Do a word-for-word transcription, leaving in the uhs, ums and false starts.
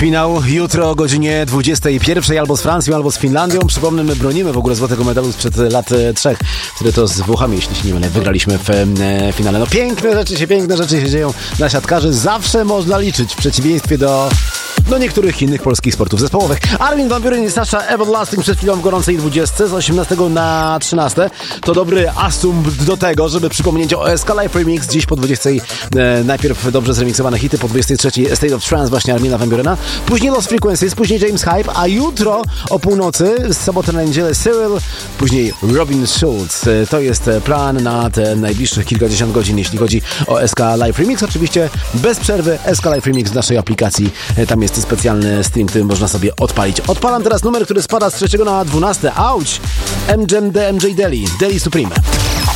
Finał jutro o godzinie dwudziestej pierwszej albo z Francją, albo z Finlandią. Przypomnę, my bronimy w ogóle złotego medalu sprzed lat e, trzech, wtedy to z Włochami, jeśli się nie mylę, wygraliśmy w e, finale. No piękne rzeczy się, piękne rzeczy się dzieją dla siatkarzy. Zawsze można liczyć w przeciwieństwie do do niektórych innych polskich sportów zespołowych. Armin van Buuren i Sasha Everlasting przed chwilą w gorącej dwudziestce z osiemnastego na trzynaste. To dobry asumpt do tego, żeby przypomnieć o S K Live Remix. Dziś po dwudziestej e, najpierw dobrze zremiksowane hity, po dwudziestej trzeciej State of Trance właśnie Armina van Buurena. Później Lost Frequencies, później James Hype, a jutro o północy z soboty na niedzielę Cyril, później Robin Schulz. E, to jest plan na te najbliższych kilkadziesiąt godzin, jeśli chodzi o S K Live Remix. Oczywiście bez przerwy S K Live Remix w naszej aplikacji. E, tam jest specjalny stream, który można sobie odpalić. Odpalam teraz numer, który spada z trzeciego na dwunaste. Auć! M J M D M J Deli. Deli Supreme.